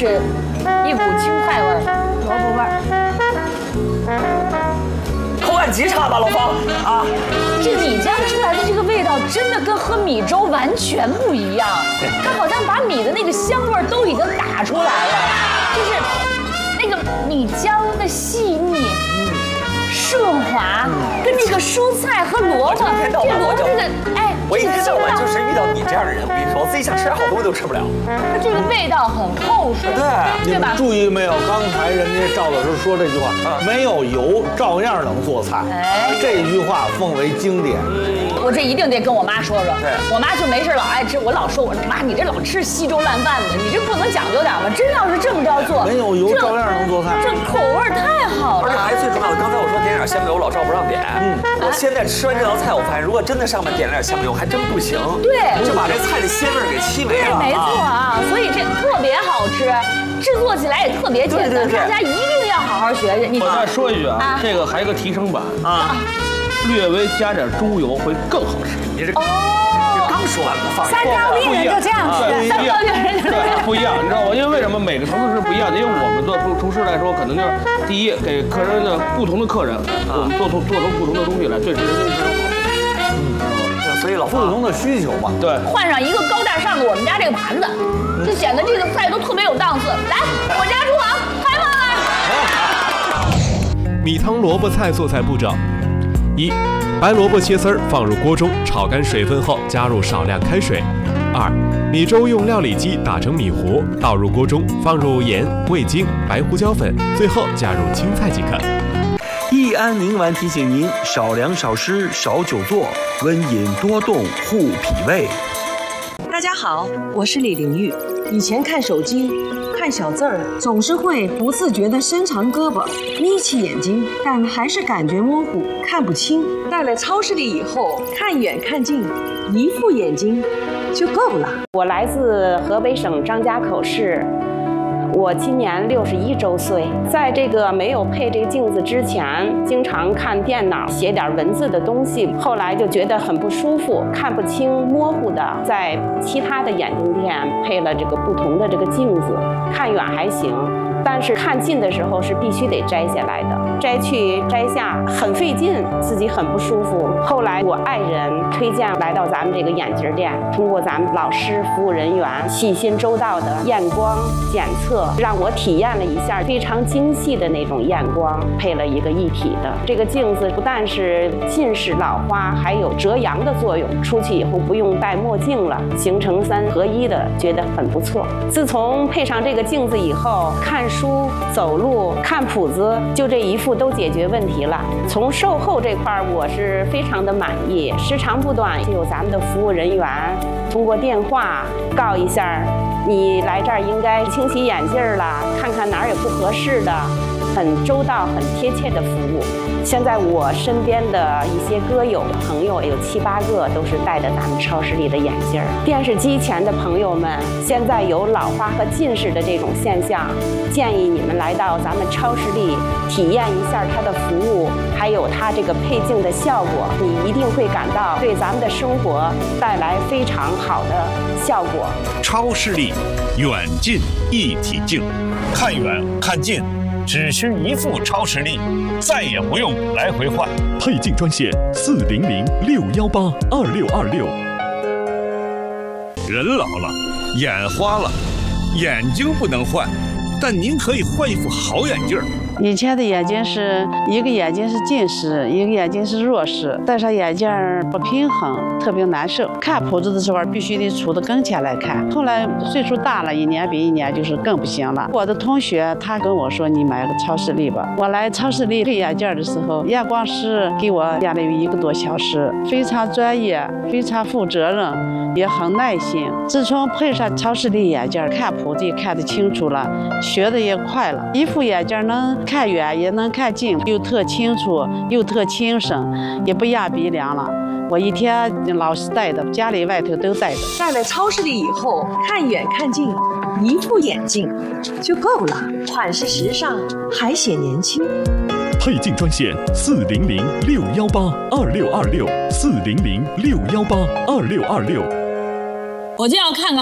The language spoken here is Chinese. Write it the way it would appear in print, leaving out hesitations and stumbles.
是一股青菜味儿、萝卜味儿， 口感极差吧，老方啊！ 这米浆出来的这个味道，真的跟喝米粥完全不一样。它好像把米的那个香味儿都已经打出来了，就是那个米浆的细腻。顺滑，跟这个蔬菜和萝卜，这萝卜这个，哎， 我一天到晚就是遇到你这样的人，我跟你说，我自己想吃点好东西都吃不了。 它这个味道很厚实， 对吧？注意没有？刚才人家赵老师说这句话，没有油照样能做菜。哎，这句话奉为经典。 我这一定得跟我妈说说。 对， 我妈就没事老爱吃，我老说我妈，你这老吃稀粥烂饭的，你这不能讲究点吗？真要是这么着做， 没有油照样能做菜， 这口味太好了。 而且还最重要的，刚才我说点点香油，老赵不让点。我现在吃完这道菜，我发现如果真的上面点了点香油，还真不行。 对， 就把这菜的鲜味给欺没了。 没错啊，所以这特别好吃，制作起来也特别简单，大家一定要好好学学。 我再说一句啊，这个还有个提升版啊，略微加点猪油会更好吃。 你这刚说完不放三刀猎人就这样吃， 三刀猎人对不一样，你知道吗？因为为什么每个城市是不一样的？因为我们做厨师来说，可能就是第一给客人的不同的客人，我们做出不同的东西来，对人民是好。 所以老不同的需求嘛， 对， 换上一个高大上的我们家这个盘子，就显得这个菜都特别有档次。来，我家厨房开饭。 米汤萝卜菜做菜步骤：一、白萝卜切丝儿放入锅中炒干水分后，加入少量开水。2、米粥用料理机打成米糊，倒入锅中，放入盐、味精、白胡椒粉，最后加入青菜即可。 益安宁丸提醒您：少凉少湿少久坐，温饮多动护脾胃。 大家好，我是李玲玉。以前看手机看小字儿，总是会不自觉地伸长胳膊，眯起眼睛，但还是感觉模糊，看不清。到了超市里以后，看远看近，一副眼睛就够了。 我来自河北省张家口市。我今年61周岁，在这个没有配这个镜子之前，经常看电脑写点文字的东西，后来就觉得很不舒服，看不清，模糊的。在其他的眼镜店配了这个不同的这个镜子，看远还行，但是看近的时候是必须得摘下来的，摘去摘下很费劲，自己很不舒服。后来我爱人推荐来到咱们这个眼镜店，通过咱们老师服务人员细心周到的验光检测，让我体验了一下非常精细的那种验光，配了一个一体的这个镜子，不但是近视老花，还有遮阳的作用。出去以后不用戴墨镜了，形成3合1的，觉得很不错。自从配上这个镜子以后，看书、走路、看谱子，就这一副都解决问题了。从售后这块我是非常的满意，时长不短，就有咱们的服务人员通过电话告一下，你来这儿应该清洗眼镜了，看看哪儿有不合适的，很周到、很贴切的服务。现在我身边的一些歌友朋友有7、8个都是戴着咱们超市里的眼镜。电视机前的朋友们，现在有老花和近视的这种现象，建议你们来到咱们超市里体验一下它的服务，还有它这个配镜的效果，你一定会感到对咱们的生活带来非常好的效果。 超视力远近一体镜，看远看近，只需一副超视力，再也不用来回换。 配镜专线400-618-2626。 人老了，眼花了，眼睛不能换，但您可以换一副好眼镜。 以前的眼睛是一个眼睛是近视，一个眼睛是弱视，戴上眼镜不平衡，特别难受。看谱子的时候必须得杵到跟前来看。后来岁数大了，一年比一年就是更不行了。我的同学他跟我说：“你买个超视力吧。”我来超视力配眼镜的时候，验光师给我验了有1个多小时，非常专业，非常负责任，也很耐心。自从配上超视力眼镜，看谱子也看得清楚了，学得也快了。一副眼镜能看远也能看近，又特清楚又特轻省，也不压鼻梁了。我一天老是戴的，家里外头都戴的。 戴了超视力以后，看远看近，一副眼镜就够了，款式时尚，还显年轻。 配镜专线400-618-2626，400-618-2626。 我就要看看